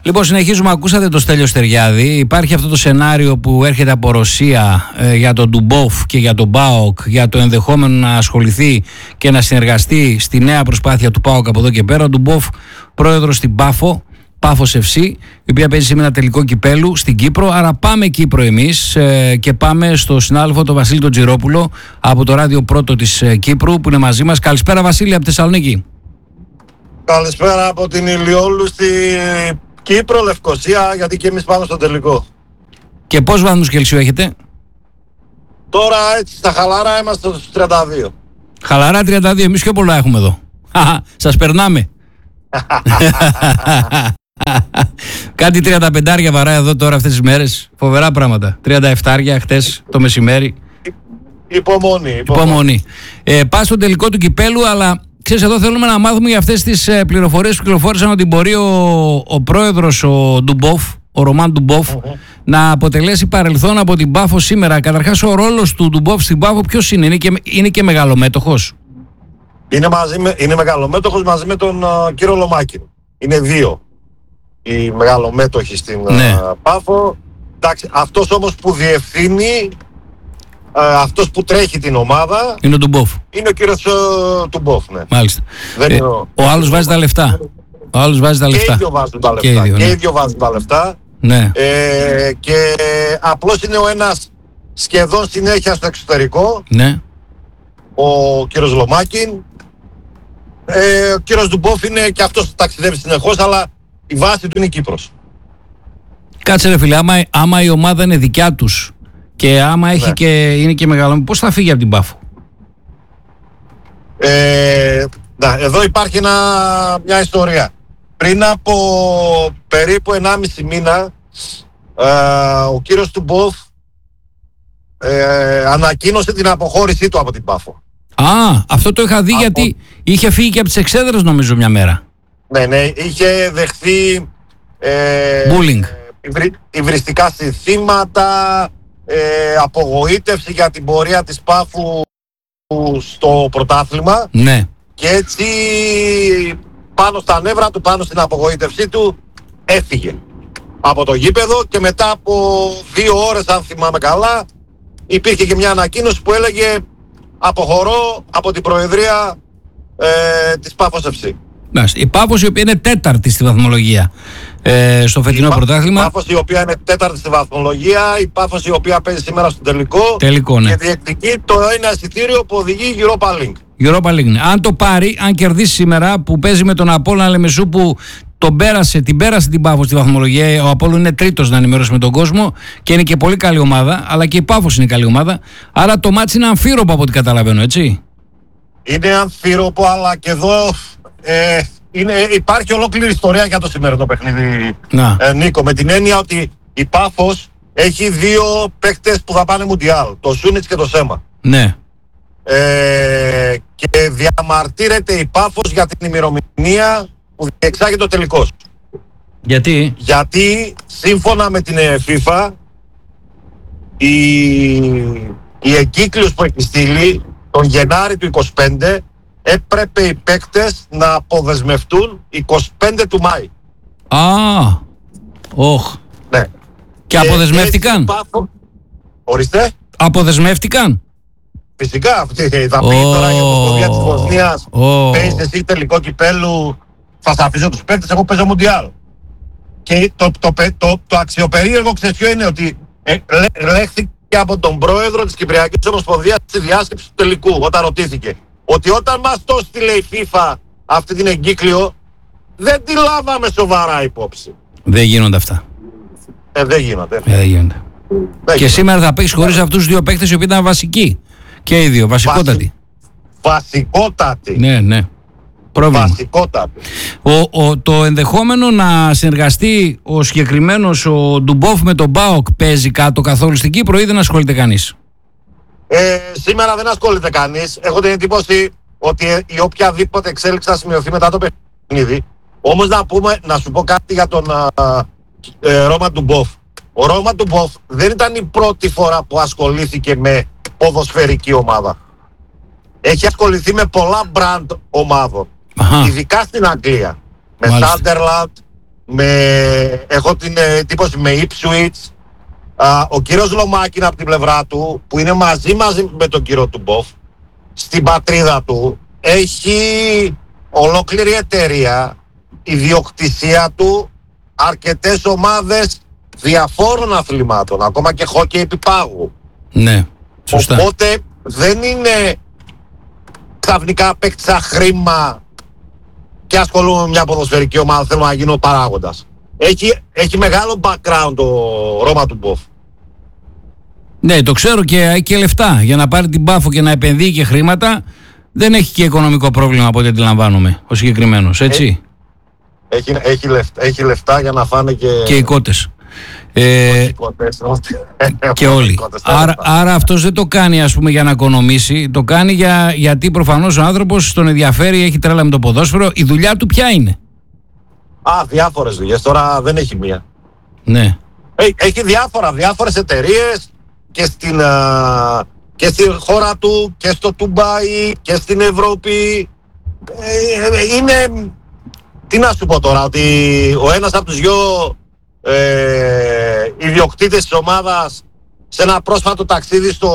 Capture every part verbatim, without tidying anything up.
Λοιπόν, συνεχίζουμε. Ακούσατε το Στέλιο Στεριάδη. Υπάρχει αυτό το σενάριο που έρχεται από Ρωσία ε, για τον Ντουμπόφ και για τον ΠΑΟΚ, για το ενδεχόμενο να ασχοληθεί και να συνεργαστεί στη νέα προσπάθεια του ΠΑΟΚ από εδώ και πέρα. Ο Ντουμπόφ, πρόεδρος στην Πάφο, Πάφος εφ σι, η οποία παίζει σήμερα τελικό κυπέλου στην Κύπρο. Άρα πάμε Κύπρο εμείς ε, και πάμε στο συνάδελφο τον Βασίλη τον Τζιρόπουλο από το ράδιο Πρώτο της ε, Κύπρου που είναι μαζί μας. Καλησπέρα Βασίλη από Θεσσαλονίκη. Καλησπέρα από την Ηλιόλου στη Κύπρο, Λευκοσία, γιατί και εμείς πάμε στο τελικό. Και πόσους βαθμούς Κελσίου έχετε? Τώρα έτσι στα χαλάρα είμαστε στους τριάντα δύο. Χαλαρά τριάντα δύο, εμείς πιο πολλά έχουμε εδώ. Σας περνάμε. Κάτι τριάντα πέντε βαρά εδώ τώρα αυτές τις μέρες. Φοβερά πράγματα. τριάντα επτά χτες το μεσημέρι. Υπομονή. Υπομονή. υπομονή. Ε, πας στο τελικό του κυπέλου, αλλά ξέρεις, εδώ θέλουμε να μάθουμε για αυτές τις ε, πληροφορίες που κυκλοφόρησαν ότι μπορεί ο, ο πρόεδρος, ο Ντουμπόφ, ο Ρωμάν Ντουμπόφ, mm-hmm. να αποτελέσει παρελθόν από την Πάφο σήμερα. Καταρχάς, ο ρόλος του Ντουμπόφ στην Πάφο ποιος είναι? Είναι και, είναι και μεγαλομέτωχος. Είναι, μαζί με, είναι μεγαλομέτωχος μαζί με τον uh, κύριο Λομάκη. Είναι δύο οι μεγαλομέτωχοι στην ναι. uh, Πάφο. Εντάξει, αυτός όμως που διευθύνει, uh, αυτός που τρέχει την ομάδα είναι ο Ντουμπόφ. Είναι ο κύριος uh, Ντουμπόφ, ναι. Μάλιστα. Δεν ε, είναι ο ο άλλος βάζει τα λεφτά. Ο άλλος βάζει τα λεφτά. Και οι δύο βάζουν τα λεφτά. Και οι δύο, ναι. και οι δύο βάζουν τα λεφτά. Ναι. Ε, και απλώς είναι ο ένας σχεδόν συνέχεια στο εξωτερικό. Ναι. Ο κύριος Λομάκιν. Ε, ο κύριος Ντουμπόφ είναι και αυτός ταξιδεύει συνεχώς, αλλά η βάση του είναι η Κύπρος. Κάτσε ρε φίλε, άμα, άμα η ομάδα είναι δικιά τους και άμα έχει ναι. και, είναι και μεγάλο, πώς θα φύγει από την Πάφο? Ε, να, εδώ υπάρχει ένα, μια ιστορία. Πριν από περίπου ενάμιση μήνα ε, ο κύριος Ντουμπόφ ε, ανακοίνωσε την αποχώρησή του από την Πάφο. Α, αυτό το είχα δει από... γιατί είχε φύγει και από τις εξέδρες νομίζω μια μέρα. Ναι, ναι, είχε δεχθεί ε, bullying, υβρι, υβριστικά συνθήματα, ε, απογοήτευση για την πορεία της Πάφου στο πρωτάθλημα. Ναι. Και έτσι πάνω στα νεύρα του, πάνω στην απογοήτευσή του, έφυγε από το γήπεδο και μετά από δύο ώρες, αν θυμάμαι καλά, υπήρχε και μια ανακοίνωση που έλεγε αποχωρώ από την προεδρία ε, της Πάφος εφ σι. Η Πάφος η οποία είναι τέταρτη στη βαθμολογία ε, στο φετινό η πρωτάθλημα. Η Πάφος η οποία είναι τέταρτη στη βαθμολογία, η Πάφος η οποία παίζει σήμερα στο τελικό, τελικό ναι. και διεκδικεί το ένα εισιτήριο που οδηγεί Europa League. Europa League. Αν το πάρει, αν κερδίσει σήμερα που παίζει με τον Απόλλωνα Λεμεσού που τον πέρασε, την πέρασε την Πάφο στη βαθμολογία. Ο Απόλλων είναι τρίτος να ενημερώσει με τον κόσμο και είναι και πολύ καλή ομάδα, αλλά και η Πάφος είναι καλή ομάδα. Άρα το μάτς είναι αμφίροπο από ό,τι καταλαβαίνω, έτσι. Είναι αμφίροπο, αλλά και εδώ ε, είναι, υπάρχει ολόκληρη ιστορία για το σημερινό παιχνίδι, ε, Νίκο. Με την έννοια ότι η Πάφος έχει δύο παίκτες που θα πάνε Μουντιάλ, το Σούνιτς και το Σέμα. Ναι. Ε, και διαμαρτύρεται η Πάφος για την ημερομηνία που διεξάγεται ο τελικός. Γιατί? Γιατί σύμφωνα με την FIFA η, η εγκύκλειος που έχει στείλει τον Γενάρη του είκοσι πέντε έπρεπε οι παίκτες να αποδεσμευτούν είκοσι πέντε του Μάη. Α, όχ. Ναι. Και, και αποδεσμεύτηκαν. Πάφο... Ορίστε. Αποδεσμεύτηκαν. Φυσικά, θα πει oh, τώρα για το ποδιά της Βοσνίας, oh. παίζεις εσύ τελικό κυπέλου, θα σε αφήσω τους παίκτες, εγώ παίζω Μουντιάλ. Και το, το, το, το, το αξιοπερίεργο ξεσιό είναι ότι ε, λέ, λέχθηκε από τον πρόεδρο της Κυπριακής Ομοσπονδίας στη διάσκεψη του τελικού, όταν ρωτήθηκε ότι όταν μας το στείλε η FIFA αυτή την εγκύκλιο, δεν τη λάβαμε σοβαρά υπόψη. Δεν γίνονται αυτά. Ε, δεν γίνονται. Ε, δεν γίνονται. Δεν και γίνονται. Σήμερα θα παίξεις χωρίς αυτούς τους δύο παίκτες οι οποίοι ήταν βασικοί. Και οι δύο, βασικότατοι. Βασικότατοι. Ναι, ναι. Πρόβλημα. Βασικότατοι. Ο, ο, το ενδεχόμενο να συνεργαστεί ο συγκεκριμένος ο Ντουμπόφ με τον ΠΑΟΚ παίζει κάτω καθόλου στην Κύπρο ή δεν ασχολείται κανείς? Ε, σήμερα δεν ασχολείται κανείς. Έχω την εντύπωση ότι η οποιαδήποτε εξέλιξη θα σημειωθεί μετά το παιχνίδι. Όμως να, πούμε, να σου πω κάτι για τον ε, Ρώμα Ντουμπόφ. Ο Ρώμα Ντουμπόφ δεν ήταν η πρώτη φορά που ασχολήθηκε με ποδοσφαιρική ομάδα. Έχει ασχοληθεί με πολλά μπραντ ομάδων. Αχα. Ειδικά στην Αγγλία. Με Σάντερλαντ, με, έχω την εντύπωση με Ipswich. Α, ο κύριος Λομάκιν από την πλευρά του, που είναι μαζί μαζί με τον κύριο Ντουμπόφ, στην πατρίδα του, έχει ολόκληρη εταιρεία, ιδιοκτησία του, αρκετές ομάδες διαφόρων αθλημάτων, ακόμα και χόκκι επί πάγου. Ναι, σωστά. Οπότε δεν είναι ξαφνικά παίκτησα χρήμα και ασχολούμαι με μια ποδοσφαιρική ομάδα, θέλω να γίνω παράγοντας. Έχει, έχει μεγάλο background ο Ρώμα Ντουμπόφ. Ναι, το ξέρω, και έχει και λεφτά. Για να πάρει την Πάφο και να επενδύει και χρήματα, δεν έχει και οικονομικό πρόβλημα από ό,τι αντιλαμβάνομαι ο συγκεκριμένος, έτσι. Έχει, έχει, λεφτά, έχει λεφτά για να φάνε και... Και οι κότες. Ε, οι κότες και όλοι. Κότες, άρα, άρα αυτός δεν το κάνει, ας πούμε, για να οικονομήσει. Το κάνει για, γιατί προφανώς ο άνθρωπος τον ενδιαφέρει, έχει τρέλα με το ποδόσφαιρο. Η δουλειά του ποια είναι? Α, διάφορες δουλειές. Τώρα δεν έχει μία. Ναι. Έχει, έχει διάφορα, διάφορες εταιρείες και στην, α, και στη χώρα του και στο Ντουμπάι και στην Ευρώπη. Ε, είναι... Τι να σου πω τώρα, ότι ο ένας από τους δυο ε, ιδιοκτήτες της ομάδας σε ένα πρόσφατο ταξίδι στο,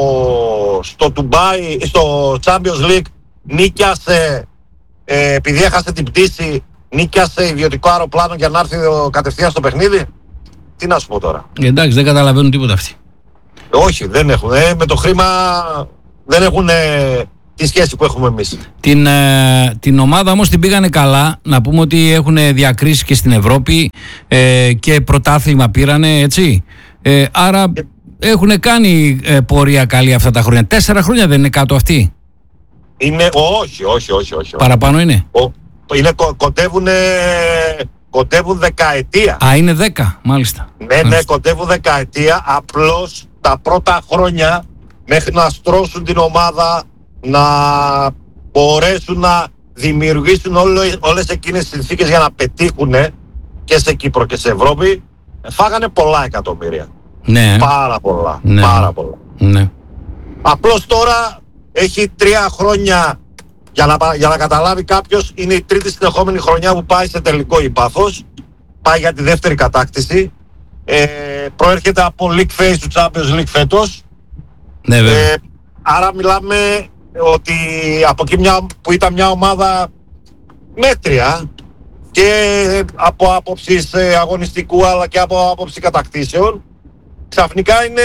στο Ντουμπάι, στο Champions League, νίκιασε, ε, επειδή έχασε την πτήση, νίκιασε ιδιωτικό αεροπλάνο για να έρθει κατευθείαν στο παιχνίδι. Τι να σου πω τώρα. Εντάξει, δεν καταλαβαίνουν τίποτα αυτοί. Όχι, δεν έχουν. Ε, με το χρήμα δεν έχουν ε, τη σχέση που έχουμε εμείς. Την, ε, την ομάδα όμως την πήγανε καλά. Να πούμε ότι έχουν διακρίσει και στην Ευρώπη ε, και πρωτάθλημα πήρανε, έτσι. Ε, άρα έχουν κάνει ε, πορεία καλή αυτά τα χρόνια. Τέσσερα χρόνια δεν είναι κάτω αυτοί? Είναι, όχι, όχι, όχι, όχι. Παραπάνω είναι? Ο, είναι κο, κοντεύουν, κοντεύουν δεκαετία. Α, είναι δέκα, μάλιστα. Ναι, ναι, μάλιστα. Κοντεύουν δεκαετία. Απλώς τα πρώτα χρόνια, μέχρι να στρώσουν την ομάδα, να μπορέσουν να δημιουργήσουν όλες, όλες εκείνες τις συνθήκες για να πετύχουν και σε Κύπρο και σε Ευρώπη, φάγανε πολλά εκατομμύρια. Ναι. Πάρα πολλά. Ναι. Πάρα πολλά. Ναι. Απλώς τώρα έχει τρία χρόνια, για να, για να καταλάβει κάποιος, είναι η τρίτη συνεχόμενη χρονιά που πάει σε τελικό η Πάφος. Πάει για τη δεύτερη κατάκτηση. Ε, προέρχεται από League Phase του Champions League φέτος. Ναι, βέβαια. Ε, άρα μιλάμε ότι από εκεί μια, που ήταν μια ομάδα μέτρια και από άποψη αγωνιστικού αλλά και από άποψη κατακτήσεων, ξαφνικά είναι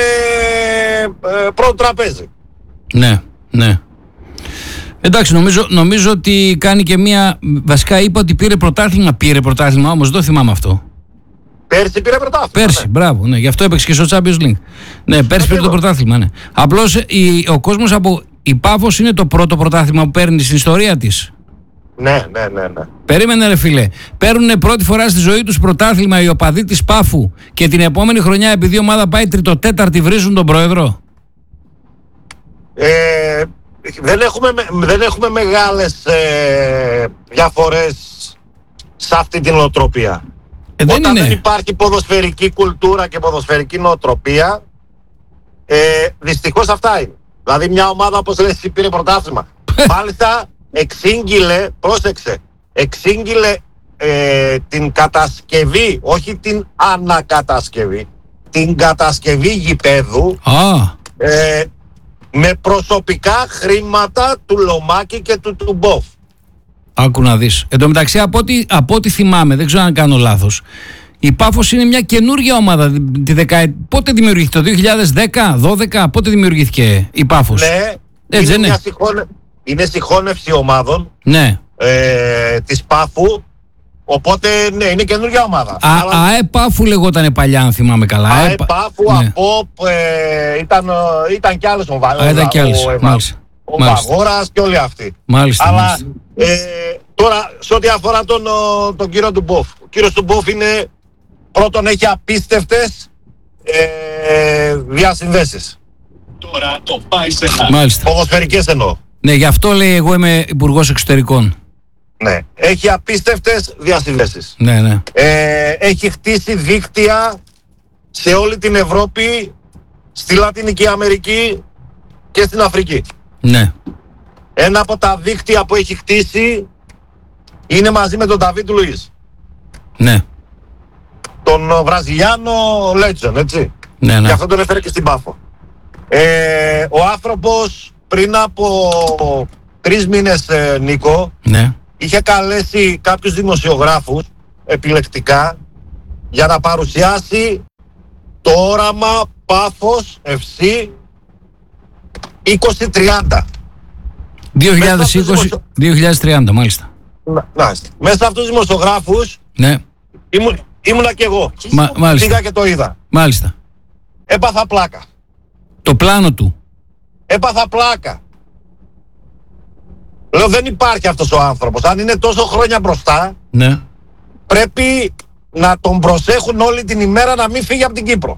ε, πρώτο τραπέζι. Ναι, ναι. Εντάξει, νομίζω, νομίζω ότι κάνει και μία... Βασικά είπα ότι πήρε πρωτάθλημα. Πήρε πρωτάθλημα, όμως δεν το θυμάμαι αυτό. Πέρσι πήρε πρωτάθλημα. Πέρσι, ναι. Μπράβο, ναι. Γι' αυτό έπαιξε και στο Champions League. Ναι, πέρσι πήρε το πρωτάθλημα, ναι. Απλώς η, ο κόσμος από... Η Πάφος είναι το πρώτο πρωτάθλημα που παίρνει στην ιστορία της. Ναι, ναι, ναι, ναι. Περίμενε, ρε φίλε. Παίρνουν πρώτη φορά στη ζωή τους πρωτάθλημα οι οπαδοί της Πάφου και την επόμενη χρονιά, επειδή η ομάδα πάει τριτοτέταρτη, βρίζουν τον πρόεδρο. Ε, δεν, έχουμε, δεν έχουμε μεγάλες ε, διαφορές σε αυτή την νοοτροπία. Ε, δεν Όταν είναι. δεν υπάρχει ποδοσφαιρική κουλτούρα και ποδοσφαιρική νοοτροπία, ε, δυστυχώς αυτά είναι. Δηλαδή μια ομάδα, όπως λες, πήρε πρωτάθλημα. Μάλιστα εξήγηλε, πρόσεξε, εξήγηλε ε, την κατασκευή, όχι την ανακατασκευή, την κατασκευή γηπέδου Ah. ε, με προσωπικά χρήματα του Λομάκη και του Ντουμπόφ. Άκου να δεις. Εν τω μεταξύ, από ό,τι, από ό,τι θυμάμαι, δεν ξέρω αν κάνω λάθος, η Πάφος είναι μια καινούργια ομάδα. Τη δεκα... Πότε δημιουργήθηκε, το δύο χιλιάδες δέκα, δώδεκα, πότε δημιουργήθηκε η Πάφος? Ναι, έτσι είναι, είναι. συγχώνε... είναι συγχώνευση ομάδων, ναι. ε, της Πάφου. Οπότε ναι, είναι καινούργια ομάδα. Α, Αλλά... ΑΕ Πάφου λεγότανε παλιά, αν θυμάμαι καλά. ΑΕ Πάφου, ναι. ΑΠΟΠ, ε, ήταν, ήταν κι άλλες ομάδες. Ήταν κι άλλες, μάλιστα. Ο Βαγόρας και όλοι αυτοί. Μάλιστα. Αλλά μάλιστα. Ε, τώρα, σε ό,τι αφορά τον, τον κύριο Ντουμπόφ. Ο κύριος Ντουμπόφ είναι, πρώτον, έχει απίστευτες ε, διασυνδέσεις. Τώρα το πάει σε Μάλιστα. Ποδοσφαιρικές εννοώ. Ναι, γι' αυτό λέει εγώ είμαι υπουργός εξωτερικών. Ναι, έχει απίστευτες διασυνδέσεις. Ναι, ναι. Ε, έχει χτίσει δίκτυα σε όλη την Ευρώπη, στη Λατινική Αμερική και στην Αφρική. Ναι. Ένα από τα δίκτυα που έχει χτίσει είναι μαζί με τον Νταβίτ Λουίς. Ναι. τον Βραζιλιάνο Legend, έτσι. Ναι, ναι. Και αυτό τον έφερε και στην Πάφο. Ε, ο άνθρωπος πριν από τρεις μήνες, ε, Νίκο, ναι. είχε καλέσει κάποιους δημοσιογράφους επιλεκτικά για να παρουσιάσει το όραμα Πάφος εφ σι είκοσι τριάντα. δύο χιλιάδες είκοσι δημοσιο... δύο χιλιάδες τριάντα, μάλιστα. Να, να, μέσα σε αυτούς τους δημοσιογράφους, ναι. ήμουν, ήμουνα και εγώ. Μα, μάλιστα. Πήγα και το είδα. Μάλιστα. Έπαθα πλάκα. Το πλάνο του. Έπαθα πλάκα. Λέω, δεν υπάρχει αυτός ο άνθρωπος. Αν είναι τόσο χρόνια μπροστά, ναι. πρέπει να τον προσέχουν όλη την ημέρα να μην φύγει από την Κύπρο.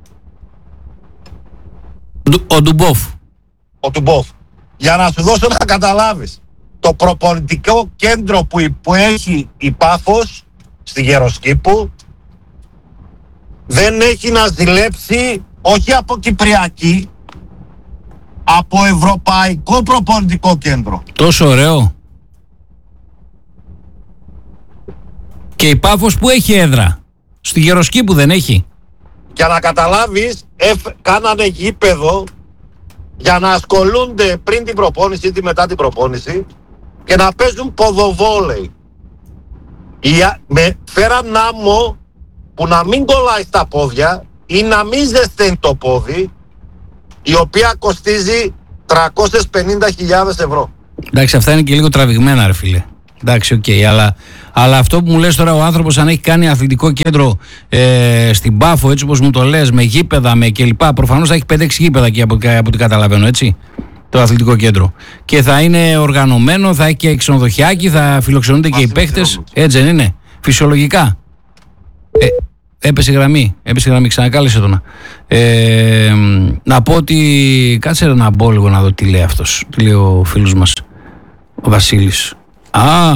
Ο Ντουμπόφ. Ο Ντουμπόφ. Για να σου δώσω να καταλάβεις, το προπονητικό κέντρο που, που έχει η Πάφος στη Γεροσκήπου δεν έχει να ζηλέψει, όχι από κυπριακή, από ευρωπαϊκό προπονητικό κέντρο. Τόσο ωραίο. Και η Πάφος που έχει έδρα? Στη Γεροσκήπου δεν έχει? Για να καταλάβεις, εφ, κάνανε γήπεδο για να ασχολούνται πριν την προπόνηση ή μετά την προπόνηση και να παίζουν ποδοβόλεϊ. Με φέραν άμμο που να μην κολλάει στα πόδια ή να μην ζεσταίνει το πόδι, η οποία κοστίζει τριακόσιες πενήντα χιλιάδες ευρώ. Εντάξει, αυτά είναι και λίγο τραβηγμένα, ρε φίλε. Εντάξει, οκ, okay, αλλά, αλλά αυτό που μου λες τώρα, ο άνθρωπος αν έχει κάνει αθλητικό κέντρο ε, στην Πάφο, έτσι όπως μου το λες, με γήπεδα, με κλπ. Προφανώς θα έχει πέντε έξι γήπεδα εκεί από, από ό,τι καταλαβαίνω, έτσι, το αθλητικό κέντρο. Και θα είναι οργανωμένο, θα έχει και ξενοδοχιάκι, θα φιλοξενούνται και οι παίχτες. Έτσι δεν είναι? Φυσιολογικά. Ε, έπεσε γραμμή, έπεσε γραμμή, ξανακάλεσε τον. Ε, να πω ότι, κάτσε να μπω λίγο να δω τι λέει αυτός, τι λέει ο φίλος μας, ο Βασίλης. Α,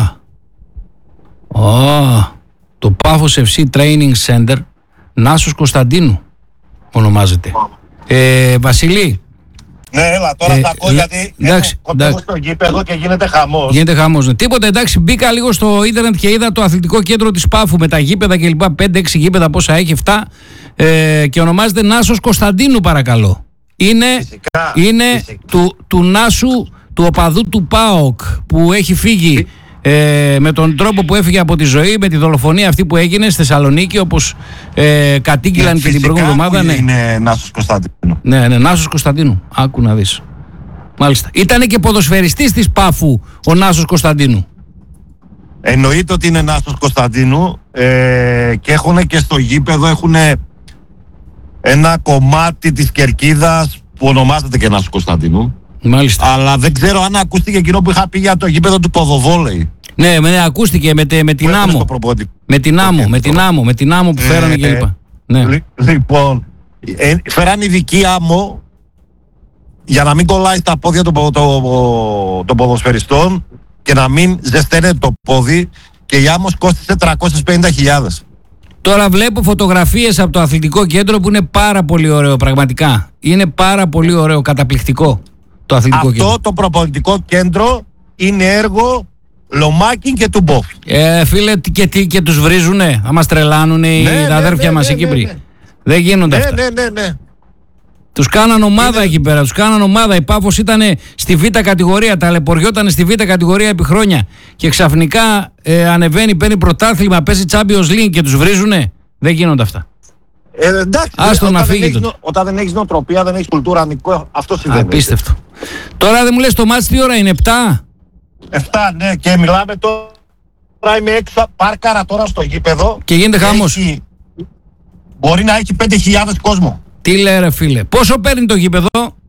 oh, το Πάφος εφ σι Training Center Νάσος Κωνσταντίνου ονομάζεται. Ε, Βασιλή. Ναι, έλα, τώρα ε, θα ακούω, γιατί εντάξει, έχω στο γήπεδο και γίνεται χαμός. Γίνεται χαμός, ναι. Τίποτα, εντάξει, μπήκα λίγο στο ίντερνετ και είδα το αθλητικό κέντρο της Πάφου με τα γήπεδα και λοιπά, πέντε έξι γήπεδα πόσα έχει, επτά, ε, και ονομάζεται Νάσος Κωνσταντίνου, παρακαλώ. Είναι, φυσικά, είναι φυσικά. Του, του Νάσου, του οπαδού του ΠΑΟΚ που έχει φύγει ε, με τον τρόπο που έφυγε από τη ζωή, με τη δολοφονία αυτή που έγινε στη Θεσσαλονίκη, όπως ε, κατήγγυλαν και την προηγούμενη εβδομάδα. Ναι, είναι Νάσος Κωνσταντίνου. Ναι, ναι, Νάσος Κωνσταντίνου. Άκου να δεις. Μάλιστα. Ήτανε και ποδοσφαιριστής της Πάφου ο Νάσος Κωνσταντίνου. Εννοείται ότι είναι Νάσος Κωνσταντίνου, ε, και έχουν και στο γήπεδο έχουν ένα κομμάτι της κερκίδας που ονομάζεται και Νάσος Κωνσταντίνου. Μάλιστα. Αλλά δεν ξέρω αν ακούστηκε εκείνο που είχα πει για το γήπεδο του ποδοβόλεϊ. Ναι, ναι, ακούστηκε με, με την άμμο. Με την άμμο, με την άμμο, με την άμμο που φέρανε ε, κλπ. Ναι. Λοιπόν, ε, φέρανε ειδική άμμο για να μην κολλάει στα πόδια των, το, το, το ποδοσφαιριστών και να μην ζεσταίνεται το πόδι, και η άμμος κόστισε τριακόσιες πενήντα χιλιάδες. Τώρα βλέπω φωτογραφίες από το αθλητικό κέντρο που είναι πάρα πολύ ωραίο, πραγματικά. Είναι πάρα πολύ ωραίο, καταπληκτικό το αθλητικό Αυτό κέντρο. Το προπονητικό κέντρο είναι έργο Λομάκιν και του Μπόφ. Ε, φίλε, και, και, και τους βρίζουνε, θα μας τρελάνουνε ναι, οι ναι, αδέρφια ναι, μας ναι, οι Κύπροι. Ναι, ναι. Δεν γίνονται ναι, αυτά. Ναι, ναι, ναι. Τους κάναν ομάδα είναι... εκεί πέρα, τους κάναν ομάδα. Η Πάφος ήταν στη Β' κατηγορία, ταλαιπωριόταν στη Β' κατηγορία επί χρόνια. Και ξαφνικά ε, ανεβαίνει, παίρνει πρωτάθλημα, παίζει Champions League και τους βρίζουνε. Δεν γίνονται αυτά. Ε, εντάξει, Άστο να φύγει. Έχεις, όταν δεν έχεις νοοτροπία, δεν έχεις κουλτούρα, αυτό συμβαίνει. Απίστευτο. Τώρα δεν μου λες το μάτς τι ώρα είναι, επτά? επτά, ναι, και μιλάμε τώρα, είμαι έξω, πάρκαρα τώρα στο γήπεδο. Και γίνεται χαμός. Έχει, μπορεί να έχει πέντε χιλιάδες κόσμο. Τι λέει ρε φίλε, πόσο παίρνει το γήπεδο?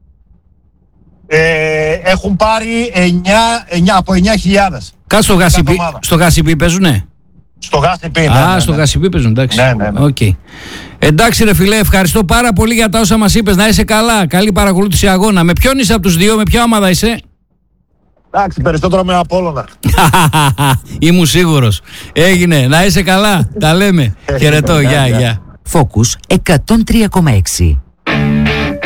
Ε, έχουν πάρει εννιά, εννιά, από εννιά χιλιάδες. Κάτσε στο Γασιπί, στο Γασιπί παίζουνε. Στο Γασιπί, ναι. Α, ναι, στο ναι. Γασιπί παίζουν, εντάξει. Ναι, ναι, ναι. Okay. Εντάξει ρε φίλε, ευχαριστώ πάρα πολύ για τα όσα μας είπες. Να είσαι καλά, καλή παρακολούθηση αγώνα. Με ποιον είσαι από τους δύο, με ποια ομάδα είσαι? Εντάξει, περισσότερο με Απόλλωνα. Ήμουν σίγουρος. Έγινε, να είσαι καλά, τα λέμε. Χαιρετώ, γεια, γεια. Focus εκατόν τρία κόμμα έξι.